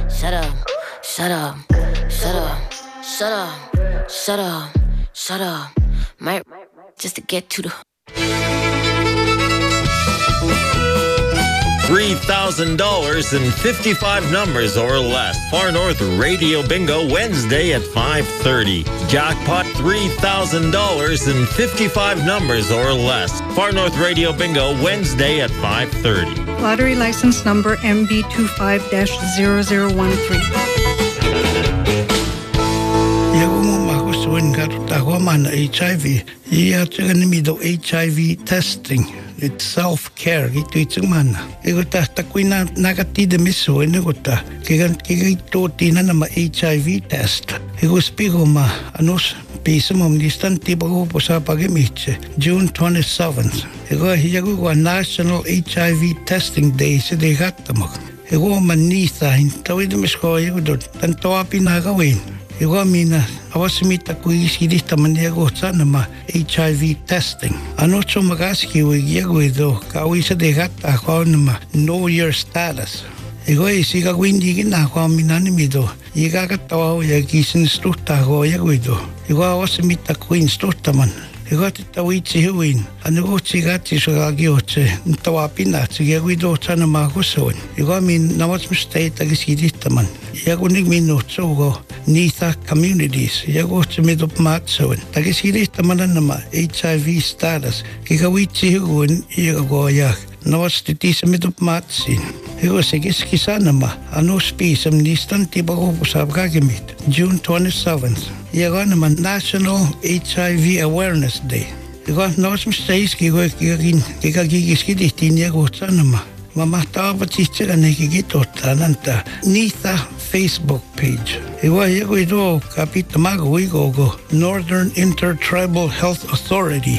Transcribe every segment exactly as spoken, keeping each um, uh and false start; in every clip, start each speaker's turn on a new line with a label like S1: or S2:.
S1: Shut up, shut up, shut up, shut up, shut up, shut up. Might just to get to the
S2: three thousand dollars and fifty-five numbers or less. Far North Radio Bingo, Wednesday at five thirty. Jackpot three thousand dollars and fifty-five numbers or less. Far North Radio Bingo, Wednesday at five thirty.
S3: Lottery license number M B two five dash zero zero one three.
S4: H I V. Yeah, H I V testing. It's self-care. Ito ito man. Ito ta takoy na nagatid miso ito ta. Kaya kaya ito tina na ma H I V test. Ito spiko ma anos piso mo listan tiba ko po sa pag-imit June twenty-seventh. Ito hiya ko National H I V Testing Day sa dekata mo. Ito manisa hintawid misko ito do tanto pinagawin. Ito mina awas mita ko isidista maniago sa nama H I V testing. Ano so magaski wig yago ito kawi sa dekata ako nama know your status. Ego isi ka gwindi gina ako minani mido. Iga katawa yagi sinstruta ko yago ito. Ego awas mita ko instruta man. Ego titawi chihuin. Ano ko chigati so kagioche. Ntawapin na sige ito sa nama ko soon. Ego min nawas mistay tagisidista man. Yago nig minutso ko Nitha communities. Yago sa midop matsoon. Tagisidista man nama H I V status. Kikawit chihun yago yak. Nawas titi sa midop matsin. Ego sige skisa nama. Ano spisam nistan tiba ko sa kagimit. June twenty-seventh. Yago naman National H I V Awareness Day. Ego nawas mistais kigo kikagin kikagigis kiditin yago sa nama. Mamatawa pa chichira na ikikito tananta Nitha Facebook page. Iwa yago ito kapita mago igo go Northern Intertribal Health Authority.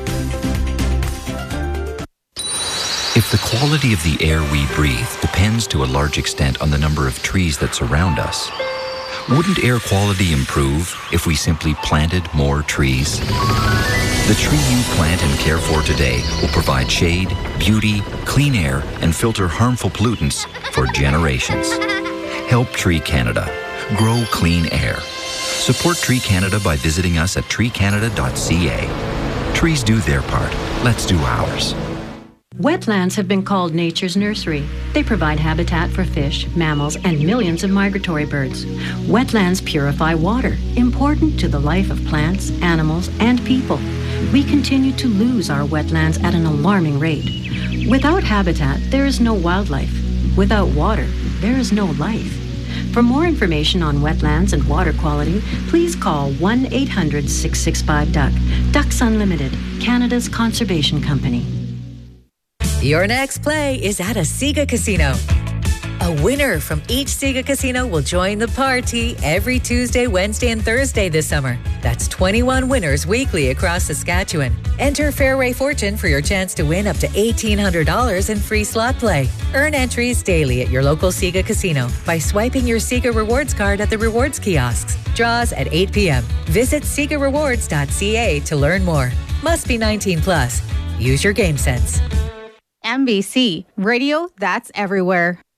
S5: If the quality of the air we breathe depends to a large extent on the number of trees that surround us, wouldn't air quality improve if we simply planted more trees? The tree you plant and care for today will provide shade, beauty, clean air, and filter harmful pollutants for generations. Help Tree Canada. Grow clean air. Support Tree Canada by visiting us at tree canada dot c a. Trees do their part. Let's do ours.
S6: Wetlands have been called nature's nursery. They provide habitat for fish, mammals, and millions of migratory birds. Wetlands purify water, important to the life of plants, animals, and people. We continue to lose our wetlands at an alarming rate. Without habitat, there is no wildlife. Without water, there is no life. For more information on wetlands and water quality, please call one eight hundred six six five D U C. Ducks Unlimited, Canada's conservation company.
S7: Your next play is at a Sega Casino. A winner from each Sega Casino will join the party every Tuesday, Wednesday, and Thursday this summer. That's twenty-one winners weekly across Saskatchewan. Enter Fairway Fortune for your chance to win up to eighteen hundred dollars in free slot play. Earn entries daily at your local Sega Casino by swiping your Sega Rewards card at the rewards kiosks. Draws at eight p.m. Visit sega rewards dot c a to learn more. Must be nineteen plus. Use your game sense.
S8: M B C, radio that's everywhere.